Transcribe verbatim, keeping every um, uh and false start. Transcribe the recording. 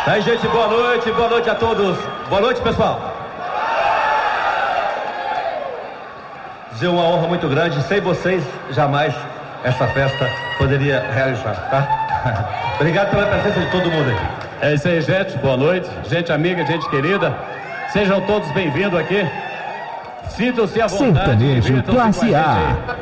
Aí, gente, boa noite, boa noite a todos. Boa noite, pessoal. Dizer uma honra muito grande, sem vocês jamais essa festa poderia realizar, tá? Obrigado pela presença de todo mundo aqui. É isso aí, gente, boa noite, gente amiga, gente querida, sejam todos bem-vindos aqui, sintam-se à vontade. Sertanejo Classe A.